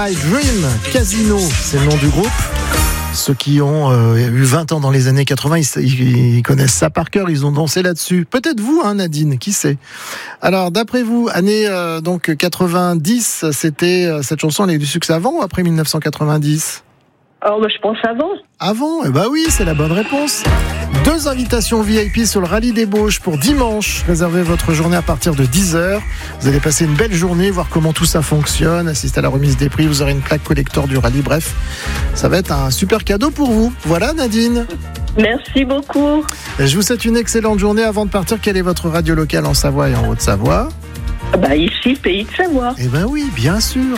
My Dream. Casino, c'est le nom du groupe. Ceux qui ont eu 20 ans dans les années 80, ils connaissent ça par cœur, ils ont dansé là-dessus. Peut-être vous, Nadine, qui sait. Alors, d'après vous, année donc 90, cette chanson, elle a eu du succès avant ou après 1990 ? Je pense avant. Avant ? Oui, c'est la bonne réponse. 2 invitations VIP sur le rallye des Bauges pour dimanche. Réservez votre journée à partir de 10h. Vous allez passer une belle journée, voir comment tout ça fonctionne, assister à la remise des prix, vous aurez une plaque collector du rallye. Bref, ça va être un super cadeau pour vous. Voilà, Nadine. Merci beaucoup. Je vous souhaite une excellente journée. Avant de partir, quelle est votre radio locale en Savoie et en Haute-Savoie ? Ici, Pays de Savoie. Oui, bien sûr.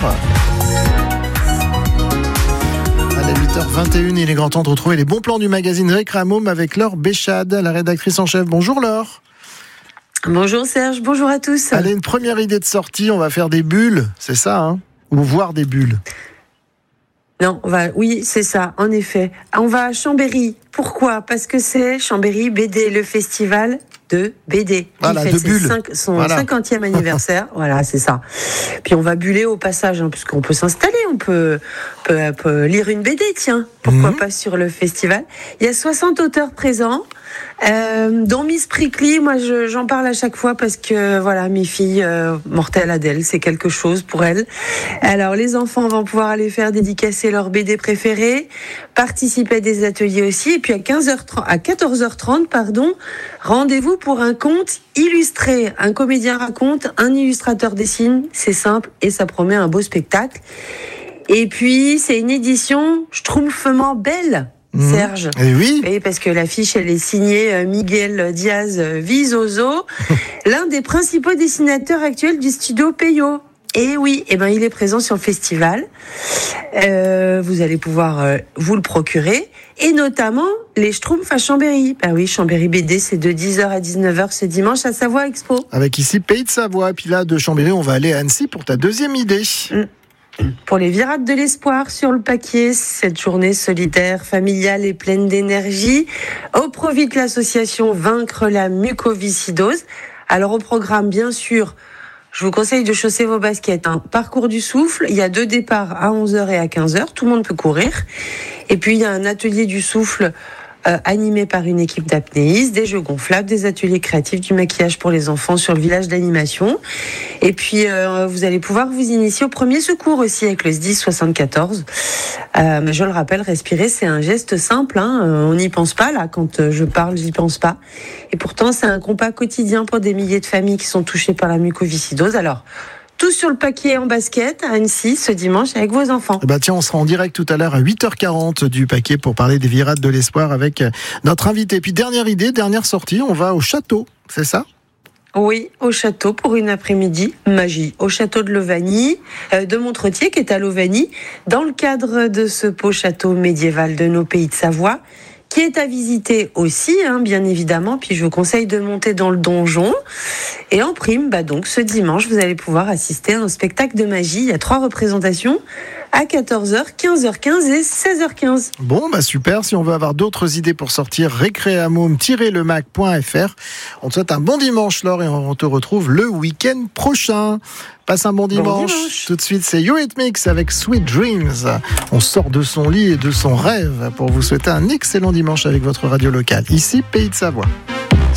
À 8h21, il est grand temps de retrouver les bons plans du magazine Récré à Môme avec Laure Béchade, la rédactrice en chef. Bonjour Laure. Bonjour Serge, bonjour à tous. Allez, une première idée de sortie, on va faire des bulles, c'est ça, ou voir des bulles. Non, oui, c'est ça, en effet. On va à Chambéry. Pourquoi ? Parce que c'est Chambéry BD, le festival de BD. Voilà, qui fête son 50e anniversaire. Voilà, c'est ça. Puis on va buller au passage, puisqu'on peut s'installer, on peut lire une BD, tiens. Pourquoi pas sur le festival. Il y a 60 auteurs présents, dont Miss Prickly. Moi, j'en parle à chaque fois parce que, voilà, mes filles, Mortelle Adèle, c'est quelque chose pour elles. Alors, les enfants vont pouvoir aller faire dédicacer leur BD préférée, participer à des ateliers aussi, et puis à 14h30, rendez-vous pour un conte illustré. Un comédien raconte, un illustrateur dessine, c'est simple et ça promet un beau spectacle. Et puis, c'est une édition schtroumpfement belle, Serge. Et oui. Et parce que l'affiche, elle est signée Miguel Diaz Vizoso, l'un des principaux dessinateurs actuels du studio Peyo. Et oui, il est présent sur le festival. Vous allez pouvoir vous le procurer. Et notamment, les Schtroumpfs à Chambéry. Oui, Chambéry BD, c'est de 10h à 19h ce dimanche à Savoie Expo. Avec ici Pays de Savoie. Puis là, de Chambéry, on va aller à Annecy pour ta deuxième idée. Pour les Virades de l'Espoir sur le paquet, cette journée solidaire, familiale et pleine d'énergie. Au profit de l'association Vaincre la mucoviscidose. Alors au programme, bien sûr, je vous conseille de chausser vos baskets. Parcours du souffle, il y a 2 départs à 11h et à 15h, tout le monde peut courir. Et puis il y a un atelier du souffle animé par une équipe d'apnéistes, des jeux gonflables, des ateliers créatifs, du maquillage pour les enfants sur le village d'animation. Et puis vous allez pouvoir vous initier au premier secours aussi avec le SDIS 74. Je le rappelle, respirer, c'est un geste simple. On n'y pense pas là, quand je parle, j'y pense pas. Et pourtant, c'est un combat quotidien pour des milliers de familles qui sont touchées par la mucoviscidose. Alors, tout sur le paquet en basket à Annecy ce dimanche avec vos enfants. Tiens, on sera en direct tout à l'heure à 8h40 du paquet pour parler des Virades de l'Espoir avec notre invité. Puis dernière idée, dernière sortie, on va au château, c'est ça ? Oui, au château pour une après-midi magie. Au château de Lovagny, de Montretier qui est à Lovagny, dans le cadre de ce beau château médiéval de nos Pays de Savoie, qui est à visiter aussi, bien évidemment. Puis je vous conseille de monter dans le donjon. Et en prime, donc ce dimanche, vous allez pouvoir assister à un spectacle de magie. Il y a 3 représentations à 14h, 15h15 et 16h15. Bon, super. Si on veut avoir d'autres idées pour sortir, récréamôme-lemac.fr. On te souhaite un bon dimanche, Laure, et on te retrouve le week-end prochain. Passe un bon dimanche. Tout de suite, c'est Eurythmics avec Sweet Dreams. On sort de son lit et de son rêve pour vous souhaiter un excellent dimanche avec votre radio locale. Ici, Pays de Savoie.